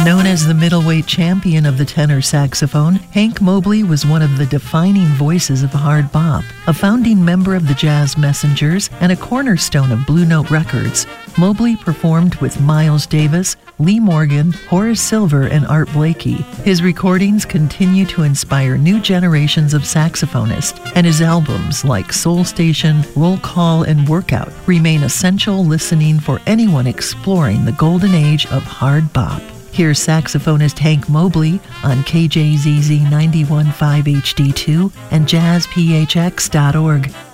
Known as the middleweight champion of the tenor saxophone, Hank Mobley was one of the defining voices of hard bop, a founding member of the Jazz Messengers, and a cornerstone of Blue Note Records. Mobley performed with Miles Davis, Lee Morgan, Horace Silver, and Art Blakey. His recordings continue to inspire new generations of saxophonists, and his albums like Soul Station, Roll Call, and Workout remain essential listening for anyone exploring the golden age of hard bop. Here's saxophonist Hank Mobley on KJZZ 91.5 HD2 and jazzphx.org.